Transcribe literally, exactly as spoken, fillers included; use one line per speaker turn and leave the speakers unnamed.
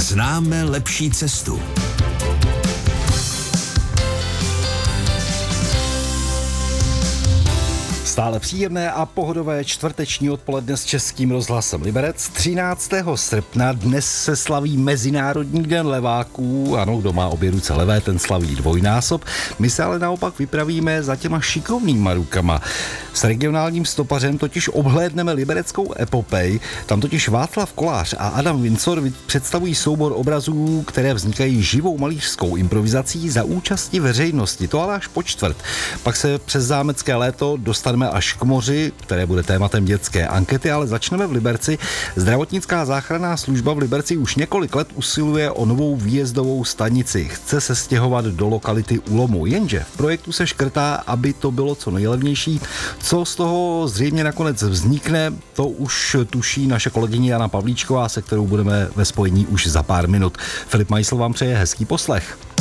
Známe lepší cestu.
Stále příjemné a pohodové čtvrteční odpoledne s Českým rozhlasem Liberec. třináctého srpna dnes se slaví Mezinárodní den leváků. Ano, kdo má obě ruce levé, ten slaví dvojnásob. My se ale naopak vypravíme za těma šikovnýma rukama. S regionálním stopařem totiž obhlédneme libereckou epopej. Tam totiž Václav Kolář a Adam Vincor představují soubor obrazů, které vznikají živou malířskou improvizací za účasti veřejnosti. To ale až po čtvrt. Pak se přes zámecké léto dostaneme až k moři, které bude tématem dětské ankety, ale začneme v Liberci. Zdravotnická záchranná služba v Liberci už několik let usiluje o novou výjezdovou stanici. Chce se stěhovat do lokality Ulomu, jenže v projektu se škrtá, aby to bylo co nejlevnější. Co z toho zřejmě nakonec vznikne, to už tuší naše kolegyně Jana Pavlíčková, se kterou budeme ve spojení už za pár minut. Filip Majsl vám přeje hezký poslech.